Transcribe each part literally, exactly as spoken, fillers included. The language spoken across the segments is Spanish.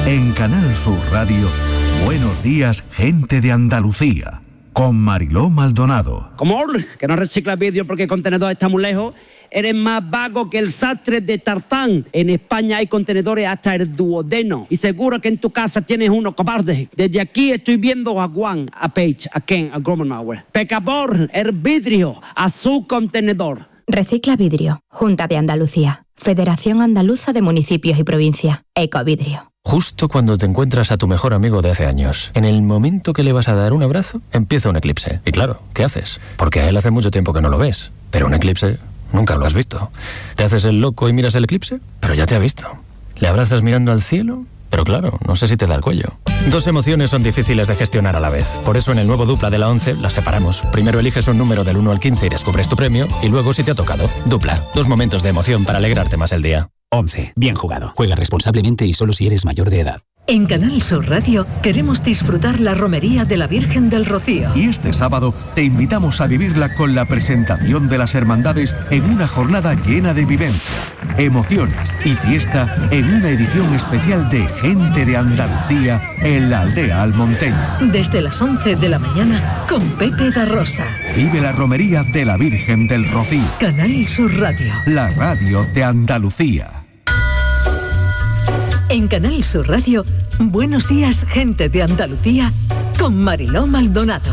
En Canal Sur Radio, Buenos Días, Gente de Andalucía, con Mariló Maldonado. Como que no reciclas vídeo porque el contenedor está muy lejos, eres más vago que el sastre de Tartán. En España hay contenedores hasta el duodeno y seguro que en tu casa tienes uno, cobarde. Desde aquí estoy viendo a Juan, a Paige, a Ken, a Gromenauer. Pecador, el vidrio, a su contenedor. Recicla vidrio. Junta de Andalucía. Federación Andaluza de Municipios y Provincia. Ecovidrio. Justo cuando te encuentras a tu mejor amigo de hace años, en el momento que le vas a dar un abrazo, empieza un eclipse. Y claro, ¿qué haces? Porque a él hace mucho tiempo que no lo ves. Pero un eclipse nunca lo has visto. ¿Te haces el loco y miras el eclipse? Pero ya te ha visto. ¿Le abrazas mirando al cielo? Pero claro, no sé si te da el cuello. Dos emociones son difíciles de gestionar a la vez. Por eso en el nuevo Dupla de la once las separamos. Primero eliges un número del uno al quince y descubres tu premio. Y luego, si te ha tocado, Dupla. Dos momentos de emoción para alegrarte más el día. once. Bien jugado. Juega responsablemente y solo si eres mayor de edad. En Canal Sur Radio queremos disfrutar la romería de la Virgen del Rocío. Y este sábado te invitamos a vivirla con la presentación de las hermandades en una jornada llena de vivencia, emociones y fiesta en una edición especial de Gente de Andalucía en la aldea almonteña. Desde las once de la mañana con Pepe da Rosa. Vive la romería de la Virgen del Rocío. Canal Sur Radio. La radio de Andalucía. En Canal Sur Radio, Buenos Días, Gente de Andalucía, con Mariló Maldonado.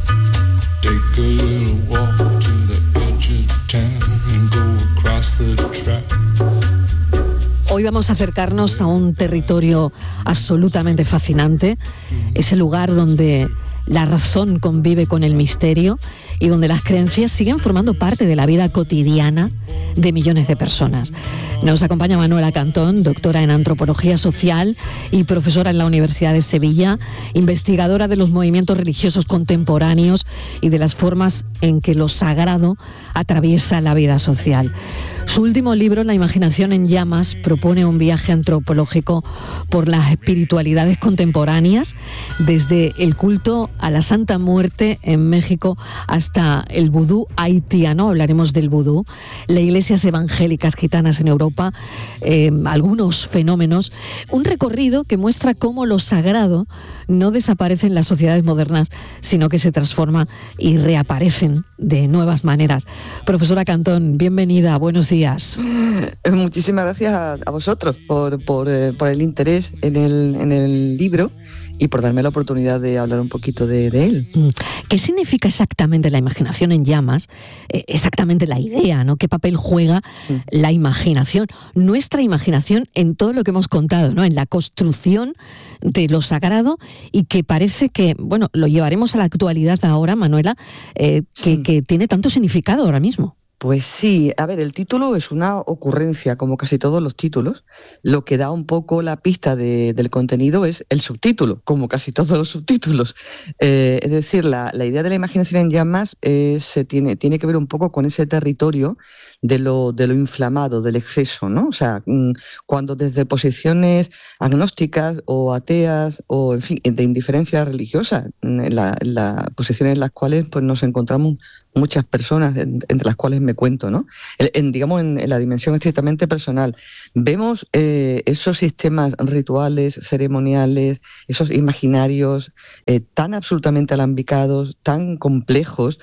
Hoy vamos a acercarnos a un territorio absolutamente fascinante, ese lugar donde la razón convive con el misterio y donde las creencias siguen formando parte de la vida cotidiana de millones de personas. Nos acompaña Manuela Cantón, doctora en Antropología Social y profesora en la Universidad de Sevilla, investigadora de los movimientos religiosos contemporáneos y de las formas en que lo sagrado atraviesa la vida social. Su último libro, La imaginación en llamas, propone un viaje antropológico por las espiritualidades contemporáneas, desde el culto a la Santa Muerte en México hasta el vudú haitiano. Hablaremos del vudú, las iglesias evangélicas gitanas en Europa, eh, algunos fenómenos, un recorrido que muestra cómo lo sagrado no desaparece en las sociedades modernas, sino que se transforma y reaparecen de nuevas maneras. Profesora Cantón, bienvenida, buenos días. Muchísimas gracias a, a vosotros por, por, eh, por el interés en el, en el libro y por darme la oportunidad de hablar un poquito de, de él. ¿Qué significa exactamente la imaginación en llamas? Eh, exactamente la idea, ¿no? ¿Qué papel juega mm. la imaginación? Nuestra imaginación en todo lo que hemos contado, ¿no? En la construcción de lo sagrado, y que parece que, bueno, lo llevaremos a la actualidad ahora, Manuela, eh, que, sí. que tiene tanto significado ahora mismo. Pues sí, a ver, el título es una ocurrencia, como casi todos los títulos. Lo que da un poco la pista de, del contenido es el subtítulo, como casi todos los subtítulos. Eh, es decir, la, la idea de la imaginación en llamas es, tiene, tiene que ver un poco con ese territorio de lo, de lo inflamado, del exceso, ¿no? O sea, cuando desde posiciones agnósticas o ateas o, en fin, de indiferencia religiosa, en la, en la posiciones en las cuales pues, nos encontramos muchas personas, entre las cuales me cuento, ¿no? En, en, digamos, en, en la dimensión estrictamente personal. Vemos eh, esos sistemas rituales, ceremoniales, esos imaginarios eh, tan absolutamente alambicados, tan complejos,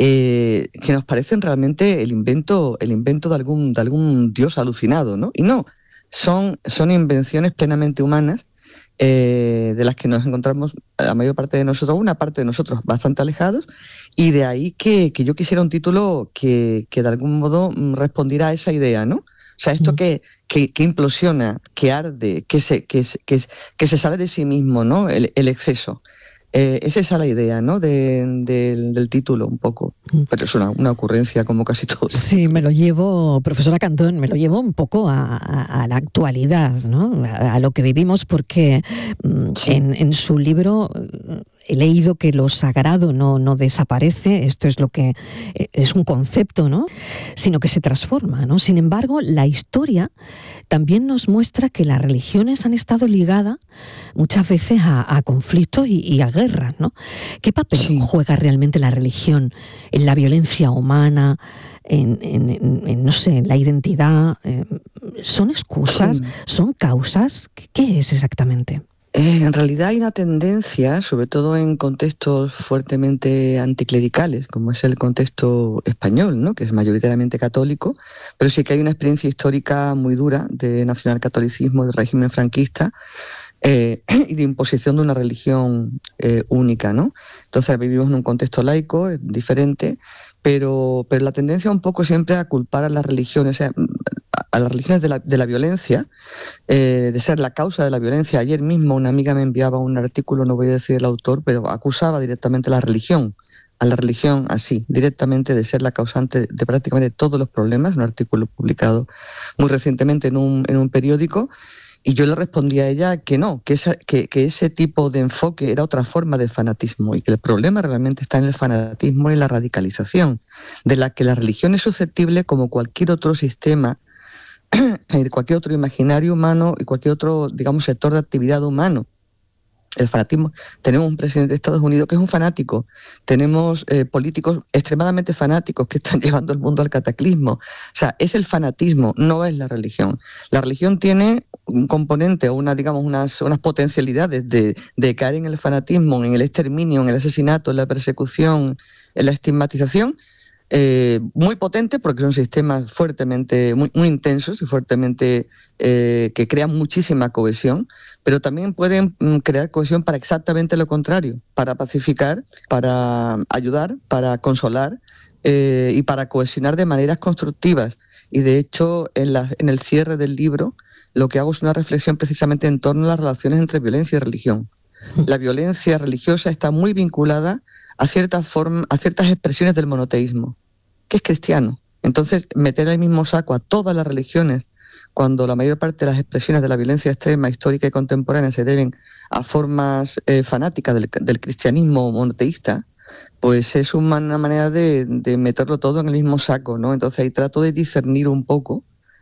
eh, que nos parecen realmente el invento, el invento de algún, de algún dios alucinado, ¿no? Y no, son, son invenciones plenamente humanas, Eh, de las que nos encontramos la mayor parte de nosotros, una parte de nosotros bastante alejados, y de ahí que, que yo quisiera un título que, que de algún modo respondiera a esa idea, ¿no? O sea, esto mm. que, que, que implosiona, que arde, que se, que, que, que se sale de sí mismo, ¿no? El, el exceso. Eh, es esa la idea, ¿no? De, de, del título, un poco. Pero es una, una ocurrencia, como casi todo. Sí, me lo llevo, profesora Cantón, me lo llevo un poco a, a, a la actualidad, ¿no? A, a lo que vivimos, porque sí. en, en su libro he leído que lo sagrado no, no desaparece, esto es lo que es un concepto, ¿no? Sino que se transforma, ¿no? Sin embargo, la historia también nos muestra que las religiones han estado ligadas muchas veces a, a conflictos y, y a guerras, ¿no? ¿Qué papel sí. juega realmente la religión en la violencia humana, en, en, en, en no sé, la identidad. Eh, ¿Son excusas? Sí. ¿Son causas? ¿Qué es exactamente? Eh, en realidad hay una tendencia, sobre todo en contextos fuertemente anticlericales, como es el contexto español, ¿no?, que es mayoritariamente católico, pero sí que hay una experiencia histórica muy dura de nacionalcatolicismo, de régimen franquista, Eh, y de imposición de una religión eh, única, ¿no? Entonces vivimos en un contexto laico, es diferente, pero, pero la tendencia un poco siempre a culpar a las religiones, a, a las religiones de la, de la violencia, eh, de ser la causa de la violencia. Ayer mismo una amiga me enviaba un artículo, no voy a decir el autor, pero acusaba directamente a la religión, a la religión así, directamente de ser la causante de prácticamente todos los problemas, un artículo publicado muy recientemente en un, en un periódico. Y yo le respondí a ella que no, que, esa, que, que ese tipo de enfoque era otra forma de fanatismo y que el problema realmente está en el fanatismo y la radicalización, de la que la religión es susceptible como cualquier otro sistema, cualquier otro imaginario humano y cualquier otro, digamos, sector de actividad humano. El fanatismo. Tenemos un presidente de Estados Unidos que es un fanático. Tenemos eh, políticos extremadamente fanáticos que están llevando el mundo al cataclismo. O sea, es el fanatismo, no es la religión. La religión tiene un componente o una, digamos, unas, unas potencialidades de, de caer en el fanatismo, en el exterminio, en el asesinato, en la persecución, en la estigmatización, eh, muy potente porque son sistemas fuertemente, muy, muy intensos y fuertemente eh, que crean muchísima cohesión, pero también pueden mm, crear cohesión para exactamente lo contrario, para pacificar, para ayudar, para consolar eh, y para cohesionar de maneras constructivas. Y de hecho, en, la, en el cierre del libro, lo que hago es una reflexión precisamente en torno a las relaciones entre violencia y religión. La violencia religiosa está muy vinculada a ciertas formas, a ciertas expresiones del monoteísmo, que es cristiano. Entonces, meter al mismo saco a todas las religiones, cuando la mayor parte de las expresiones de la violencia extrema, histórica y contemporánea se deben a formas eh, fanáticas del, del cristianismo monoteísta, pues es una manera de, de meterlo todo en el mismo saco, ¿no? Entonces ahí trato de discernir un poco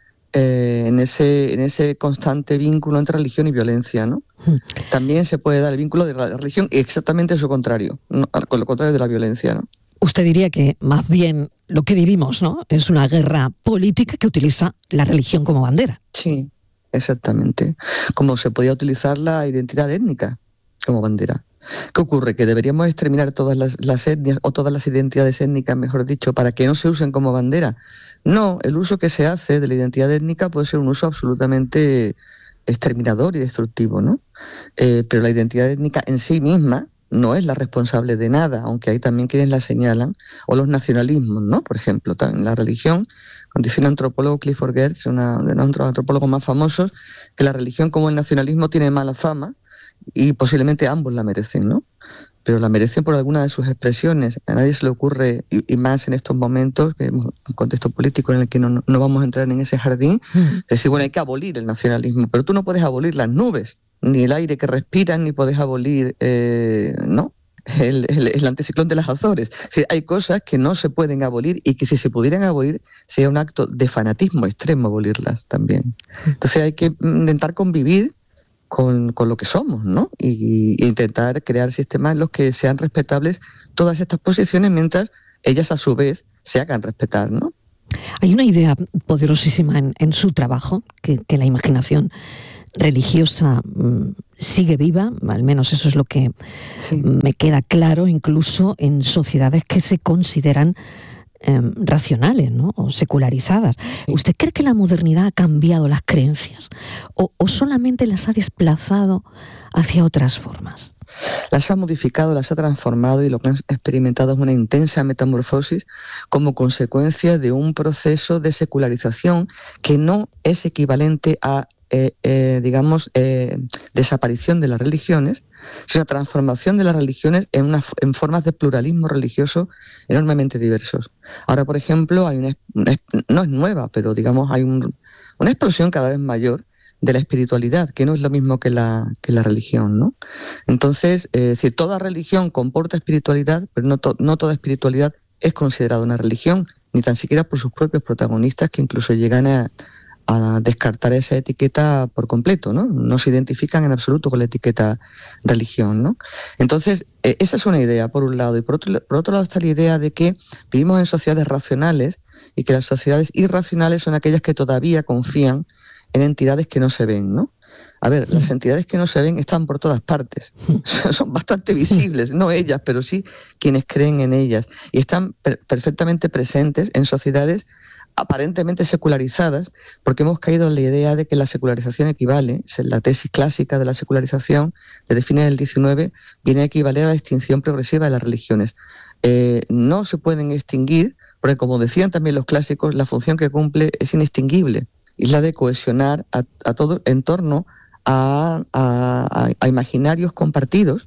eh, en, ese, en ese constante vínculo entre religión y violencia, ¿no? También se puede dar el vínculo de la religión exactamente su contrario, ¿no? Con lo contrario de la violencia, ¿no? Usted diría que más bien lo que vivimos, ¿no?, es una guerra política que utiliza la religión como bandera. Sí, exactamente. Como se podía utilizar la identidad étnica como bandera. ¿Qué ocurre? ¿Que deberíamos exterminar todas las, las etnias o todas las identidades étnicas, mejor dicho, para que no se usen como bandera? No, el uso que se hace de la identidad étnica puede ser un uso absolutamente exterminador y destructivo, ¿no? Eh, pero la identidad étnica en sí misma no es la responsable de nada, aunque hay también quienes la señalan, o los nacionalismos, ¿no? Por ejemplo, también la religión, dice el antropólogo Clifford Geertz, uno de los antropólogos más famosos, que la religión como el nacionalismo tiene mala fama, y posiblemente ambos la merecen, ¿no? Pero la merecen por alguna de sus expresiones. A nadie se le ocurre, y, y más en estos momentos, que es un contexto político en el que no, no vamos a entrar en ese jardín, es decir, bueno, hay que abolir el nacionalismo, pero tú no puedes abolir las nubes, ni el aire que respiran, ni puedes abolir, eh, ¿no?, el, el, el anticiclón de las Azores. Es decir, hay cosas que no se pueden abolir y que si se pudieran abolir sería un acto de fanatismo extremo abolirlas también. Entonces hay que intentar convivir Con, con lo que somos, ¿no? Y, y intentar crear sistemas en los que sean respetables todas estas posiciones mientras ellas a su vez se hagan respetar, ¿no? Hay una idea poderosísima en, en su trabajo, que, que la imaginación religiosa mmm, sigue viva, al menos eso es lo que sí. me queda claro, incluso en sociedades que se consideran Eh, racionales, ¿no?, o secularizadas. ¿Usted cree que la modernidad ha cambiado las creencias o, o solamente las ha desplazado hacia otras formas? Las ha modificado, las ha transformado y lo que han experimentado es una intensa metamorfosis como consecuencia de un proceso de secularización que no es equivalente a Eh, eh, digamos, eh, desaparición de las religiones, sino transformación de las religiones en, una, en formas de pluralismo religioso enormemente diversos. Ahora, por ejemplo, hay una, una no es nueva, pero digamos hay un, una explosión cada vez mayor de la espiritualidad, que no es lo mismo que la, que la religión, ¿no? Entonces, eh, si toda religión comporta espiritualidad, pero no, to, no toda espiritualidad es considerada una religión, ni tan siquiera por sus propios protagonistas, que incluso llegan a a descartar esa etiqueta por completo, ¿no? No se identifican en absoluto con la etiqueta religión, ¿no? Entonces, esa es una idea, por un lado. Y por otro, por otro lado está la idea de que vivimos en sociedades racionales y que las sociedades irracionales son aquellas que todavía confían en entidades que no se ven, ¿no? A ver, las entidades que no se ven están por todas partes, son bastante visibles, no ellas, pero sí quienes creen en ellas, y están per- perfectamente presentes en sociedades aparentemente secularizadas, porque hemos caído en la idea de que la secularización equivale, la tesis clásica de la secularización, desde fines del diecinueve, viene a equivaler a la extinción progresiva de las religiones. Eh, no se pueden extinguir, porque como decían también los clásicos, la función que cumple es inextinguible, y es la de cohesionar a, a todo en torno a, a, a imaginarios compartidos,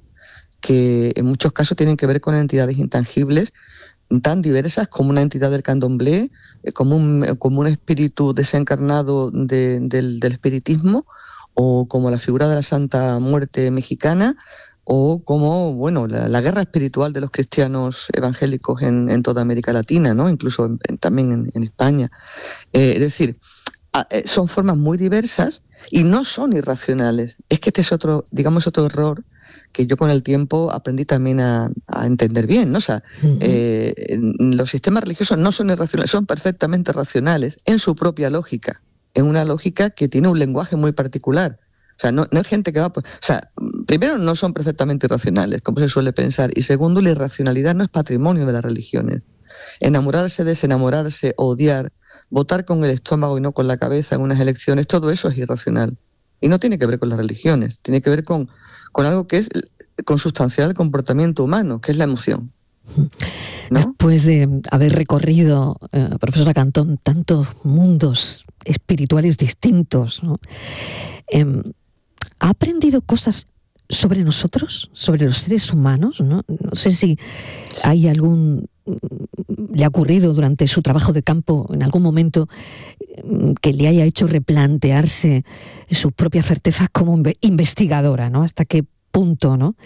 que en muchos casos tienen que ver con entidades intangibles, tan diversas como una entidad del candomblé, como un, como un espíritu desencarnado de, del, del espiritismo, o como la figura de la Santa Muerte mexicana, o como, bueno, la, la guerra espiritual de los cristianos evangélicos en, en toda América Latina, ¿no? Incluso en, en, también en, en España. Eh, es decir, a, eh, son formas muy diversas y no son irracionales. Es que este es otro, digamos, otro error que yo con el tiempo aprendí también a, a entender bien, ¿no? O sea, uh-huh. eh, los sistemas religiosos no son irracionales, son perfectamente racionales en su propia lógica, en una lógica que tiene un lenguaje muy particular. O sea, no, no hay gente que va... Pues, o sea, primero, no son perfectamente irracionales, como se suele pensar, y segundo, la irracionalidad no es patrimonio de las religiones. Enamorarse, desenamorarse, odiar, votar con el estómago y no con la cabeza en unas elecciones, todo eso es irracional. Y no tiene que ver con las religiones, tiene que ver con, con algo que es consustancial al comportamiento humano, que es la emoción, ¿no? Después de haber recorrido, eh, profesora Cantón, tantos mundos espirituales distintos, ¿no? Eh, ¿Ha aprendido cosas sobre nosotros, sobre los seres humanos? ¿no? No sé si hay algún... le ha ocurrido durante su trabajo de campo en algún momento que le haya hecho replantearse sus propias certezas como investigadora, ¿no? Hasta qué punto, ¿no?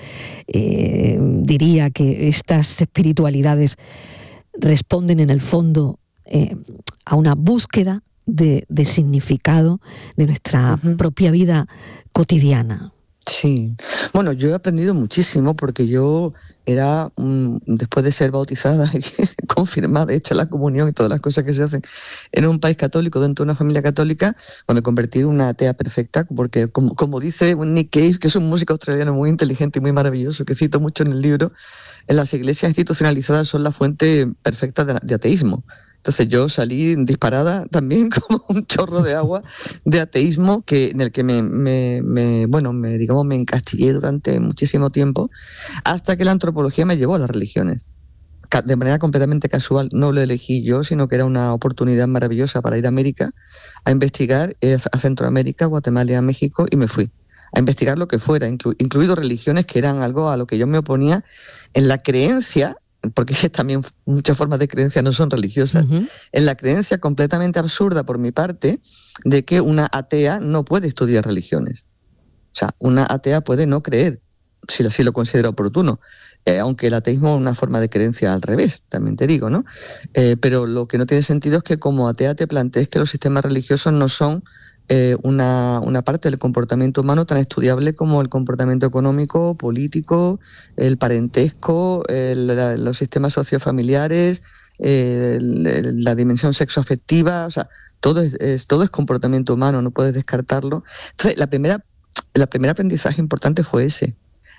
Eh, diría que estas espiritualidades responden en el fondo eh, a una búsqueda de, de significado de nuestra uh-huh. propia vida cotidiana. Sí, bueno, yo he aprendido muchísimo porque yo era, um, después de ser bautizada, confirmada, hecha la comunión y todas las cosas que se hacen en un país católico, dentro de una familia católica, pues me convertí en una atea perfecta, porque como, como dice Nick Cave, que es un músico australiano muy inteligente y muy maravilloso, que cito mucho en el libro, en las iglesias institucionalizadas son la fuente perfecta de, de ateísmo. Entonces yo salí disparada también como un chorro de agua de ateísmo que, en el que me, me, me, bueno, me, digamos, me encastillé durante muchísimo tiempo, hasta que la antropología me llevó a las religiones. De manera completamente casual, no lo elegí yo, sino que era una oportunidad maravillosa para ir a América, a investigar a Centroamérica, Guatemala y a México, y me fui a investigar lo que fuera, inclu, incluido religiones que eran algo a lo que yo me oponía en la creencia, porque también muchas formas de creencia no son religiosas, uh-huh. en la creencia completamente absurda por mi parte de que una atea no puede estudiar religiones. O sea, una atea puede no creer, si así lo considera oportuno, eh, aunque el ateísmo es una forma de creencia al revés, también te digo, ¿no? Eh, pero lo que no tiene sentido es que como atea te plantees que los sistemas religiosos no son Eh, una, una parte del comportamiento humano tan estudiable como el comportamiento económico, político, el parentesco, el, la, los sistemas sociofamiliares, el, el, la dimensión sexoafectiva, o sea, todo es, es, todo es comportamiento humano, no puedes descartarlo. Entonces, la primera, la primer aprendizaje importante fue ese,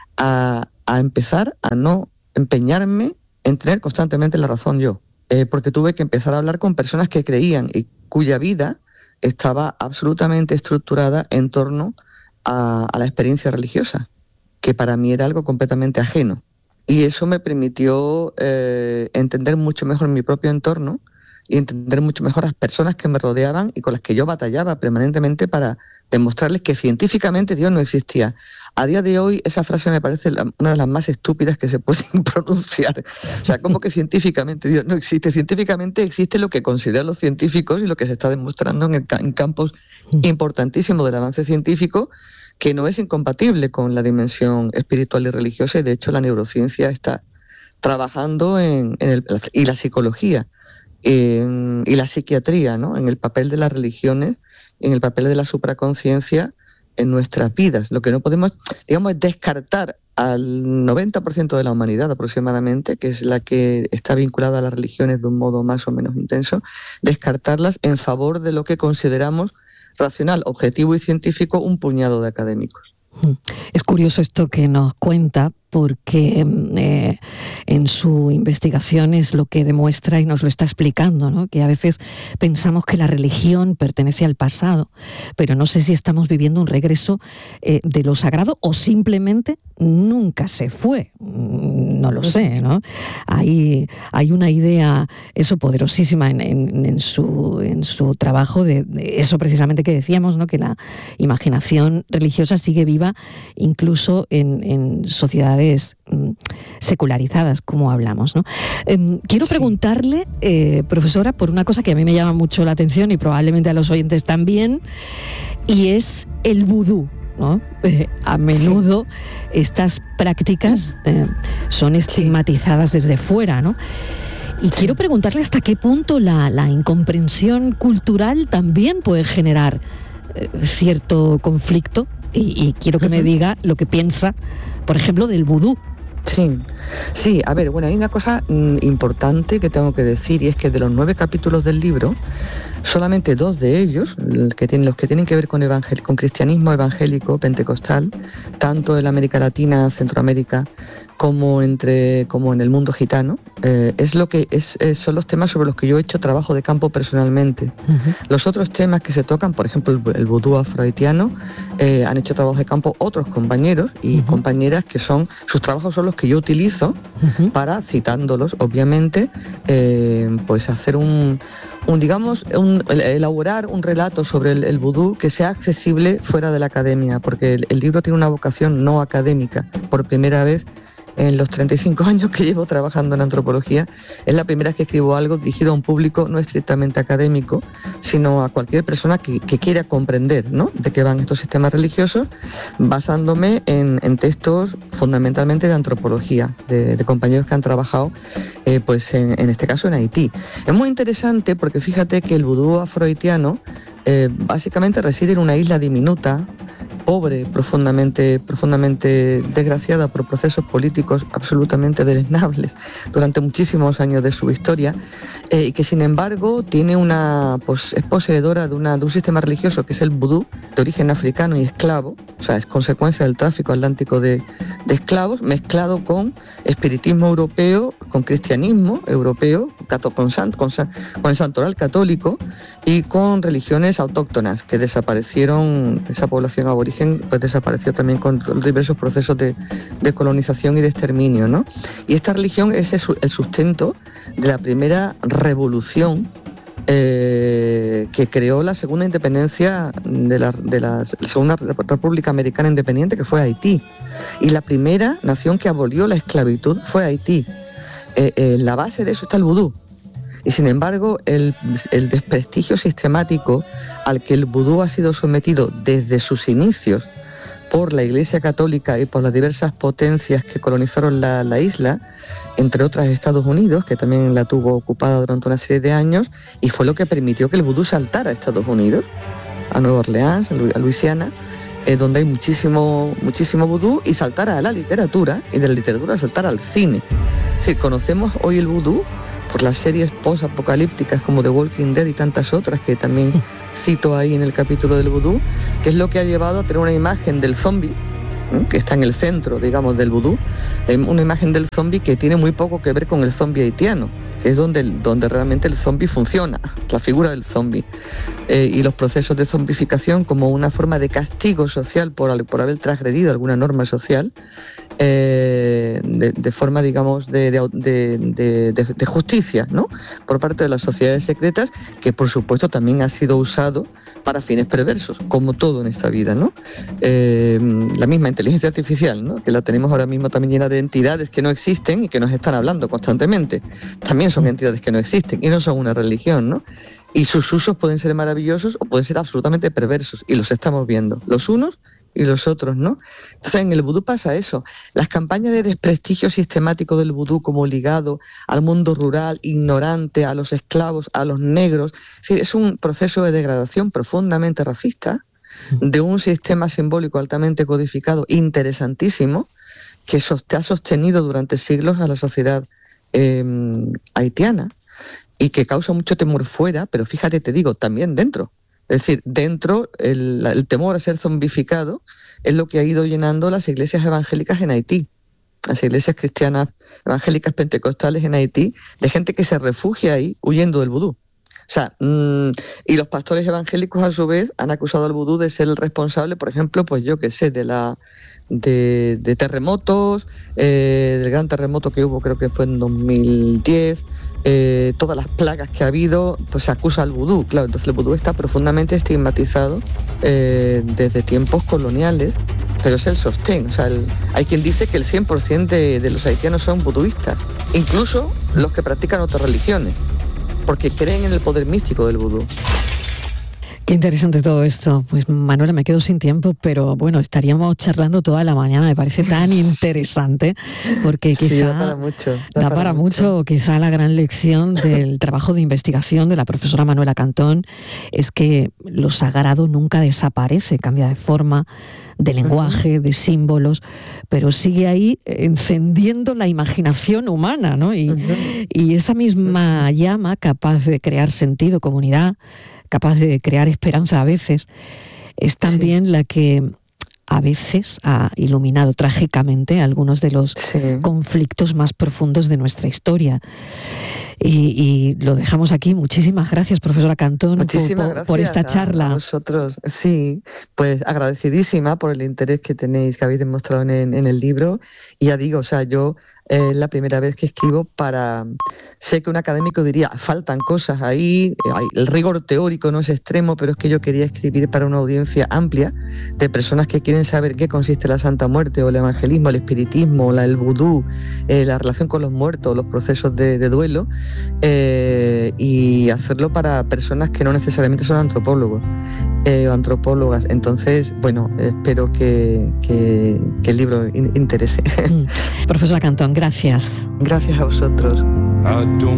a, a empezar a no empeñarme en tener constantemente la razón yo, eh, porque tuve que empezar a hablar con personas que creían y cuya vida estaba absolutamente estructurada en torno a, a la experiencia religiosa, que para mí era algo completamente ajeno. Y eso me permitió eh, entender mucho mejor mi propio entorno y entender mucho mejor a las personas que me rodeaban y con las que yo batallaba permanentemente para demostrarles que científicamente Dios no existía. A día de hoy esa frase me parece la, una de las más estúpidas que se pueden pronunciar. O sea, ¿cómo que científicamente Dios no existe? Científicamente existe lo que consideran los científicos y lo que se está demostrando en, el, en campos importantísimos del avance científico, que no es incompatible con la dimensión espiritual y religiosa, y de hecho la neurociencia está trabajando en, en el, y la psicología en, y la psiquiatría, ¿no? En el papel de las religiones, en el papel de la supraconciencia en nuestras vidas. Lo que no podemos, digamos, es descartar al noventa por ciento de la humanidad aproximadamente, que es la que está vinculada a las religiones de un modo más o menos intenso, descartarlas en favor de lo que consideramos racional, objetivo y científico un puñado de académicos. Es curioso esto que nos cuenta, porque eh, en su investigación es lo que demuestra y nos lo está explicando, ¿no? Que a veces pensamos que la religión pertenece al pasado, pero no sé si estamos viviendo un regreso eh, de lo sagrado o simplemente nunca se fue. No lo sé, ¿no? Hay, hay una idea, eso, poderosísima en, en, en, su, en su trabajo, de, de eso precisamente que decíamos, ¿no? Que la imaginación religiosa sigue viva incluso en, en sociedades secularizadas, como hablamos, ¿no? Eh, quiero preguntarle, eh, profesora, por una cosa que a mí me llama mucho la atención y probablemente a los oyentes también, y es el vudú, ¿no? Eh, a menudo sí. estas prácticas eh, son estigmatizadas sí. desde fuera, ¿no? Y quiero preguntarle hasta qué punto la, la incomprensión cultural también puede generar eh, cierto conflicto, y, y quiero que me diga lo que piensa, por ejemplo, del vudú. Sí, sí, a ver, bueno, hay una cosa mm, importante que tengo que decir, y es que de los nueve capítulos del libro, solamente dos de ellos, el que tienen, los que tienen que ver con, evangel- con cristianismo evangélico pentecostal, tanto en América Latina, Centroamérica, como, entre, como en el mundo gitano, eh, es lo que es, es, son los temas sobre los que yo he hecho trabajo de campo personalmente. Uh-huh. Los otros temas que se tocan, por ejemplo, el, el vudú afrohaitiano, eh, han hecho trabajo de campo otros compañeros y uh-huh. compañeras que son, sus trabajos son los que yo utilizo uh-huh. para, citándolos, obviamente, eh, pues hacer un, un digamos, un, elaborar un relato sobre el, el vudú que sea accesible fuera de la academia, porque el, el libro tiene una vocación no académica. Por primera vez en los treinta y cinco años que llevo trabajando en antropología, es la primera vez que escribo algo dirigido a un público no estrictamente académico, sino a cualquier persona que, que quiera comprender, ¿no?, de qué van estos sistemas religiosos, basándome en, en textos fundamentalmente de antropología, de, de compañeros que han trabajado, eh, pues en, en este caso en Haití. Es muy interesante porque fíjate que el vudú afrohaitiano eh, básicamente reside en una isla diminuta, pobre, profundamente, profundamente desgraciada por procesos políticos absolutamente deleznables durante muchísimos años de su historia, eh, y que sin embargo tiene una, pues, es poseedora de, una, de un sistema religioso que es el vudú, de origen africano y esclavo, o sea, es consecuencia del tráfico atlántico de, de esclavos, mezclado con espiritismo europeo, con cristianismo europeo, con, san, con, san, con el santoral católico y con religiones autóctonas que desaparecieron, esa población aborigen pues desapareció también con los diversos procesos de, de colonización y de exterminio, ¿no? Y esta religión es el sustento de la primera revolución eh, que creó la segunda independencia de la, de la segunda República Americana Independiente, que fue Haití. Y la primera nación que abolió la esclavitud fue Haití. Eh, eh, en la base de eso está el vudú. Y sin embargo, el, el desprestigio sistemático al que el vudú ha sido sometido desde sus inicios por la Iglesia Católica y por las diversas potencias que colonizaron la, la isla, entre otras Estados Unidos, que también la tuvo ocupada durante una serie de años, y fue lo que permitió que el vudú saltara a Estados Unidos, a Nueva Orleans, a Luisiana, eh, donde hay muchísimo, muchísimo vudú, y saltara a la literatura, y de la literatura saltara al cine. Es decir, conocemos hoy el vudú por las series post-apocalípticas como The Walking Dead y tantas otras que también cito ahí en el capítulo del vudú, que es lo que ha llevado a tener una imagen del zombie, ¿eh?, que está en el centro, digamos, del vudú, eh, una imagen del zombie que tiene muy poco que ver con el zombie haitiano, que es donde, donde realmente el zombie funciona, la figura del zombie, eh, y los procesos de zombificación como una forma de castigo social por, por haber transgredido alguna norma social, eh, de, de forma, digamos, de, de, de, de, de justicia, ¿no?, por parte de las sociedades secretas, que por supuesto también ha sido usado para fines perversos, como todo en esta vida, ¿no? Eh, la misma inteligencia artificial, ¿no?, que la tenemos ahora mismo también llena de entidades que no existen y que nos están hablando constantemente, también son entidades que no existen y no son una religión, ¿no? Y sus usos pueden ser maravillosos o pueden ser absolutamente perversos, y los estamos viendo, los unos y los otros, ¿no? Entonces en el vudú pasa eso. Las campañas de desprestigio sistemático del vudú como ligado al mundo rural, ignorante, a los esclavos, a los negros, es decir, es un proceso de degradación profundamente racista, de un sistema simbólico altamente codificado, interesantísimo, que sost- ha sostenido durante siglos a la sociedad eh, haitiana y que causa mucho temor fuera, pero fíjate, te digo, también dentro. Es decir, dentro el, el temor a ser zombificado es lo que ha ido llenando las iglesias evangélicas en Haití, las iglesias cristianas evangélicas pentecostales en Haití, de gente que se refugia ahí huyendo del vudú. O sea, mmm, y los pastores evangélicos a su vez han acusado al vudú de ser el responsable, por ejemplo, pues yo qué sé, de la de, de terremotos, eh, del gran terremoto que hubo, creo que fue en dos mil diez, eh, todas las plagas que ha habido, pues se acusa al vudú. Claro, entonces el vudú está profundamente estigmatizado eh, desde tiempos coloniales, pero es el sostén. O sea, el, hay quien dice que el cien por ciento de, de los haitianos son vuduistas, incluso los que practican otras religiones, porque creen en el poder místico del vudú. Qué interesante todo esto. Pues Manuela, me quedo sin tiempo, pero bueno, estaríamos charlando toda la mañana, me parece tan interesante, porque quizá sí, da para mucho, da da para para mucho. mucho, quizá la gran lección del trabajo de investigación de la profesora Manuela Cantón es que lo sagrado nunca desaparece, cambia de forma, de lenguaje, uh-huh. de símbolos, pero sigue ahí encendiendo la imaginación humana, ¿no? Y, uh-huh. y esa misma uh-huh. llama capaz de crear sentido, comunidad, capaz de crear esperanza a veces, es también sí. la que a veces ha iluminado trágicamente algunos de los sí. conflictos más profundos de nuestra historia. Y, y lo dejamos aquí. Muchísimas gracias, profesora Cantón, Muchísimas por, gracias por esta charla. A vosotros, sí, pues agradecidísima por el interés que tenéis, que habéis demostrado en, en el libro. Y ya digo, o sea, yo es eh, la primera vez que escribo para... Sé que un académico diría, faltan cosas ahí, el rigor teórico no es extremo, pero es que yo quería escribir para una audiencia amplia de personas que quieren saber qué consiste la Santa Muerte, o el evangelismo, el espiritismo, la, el vudú, eh, la relación con los muertos, los procesos de, de duelo, eh, y hacerlo para personas que no necesariamente son antropólogos eh, o antropólogas. Entonces, bueno, espero que, que, que el libro in- interese. Profesora Cantón, gracias. Gracias a vosotros.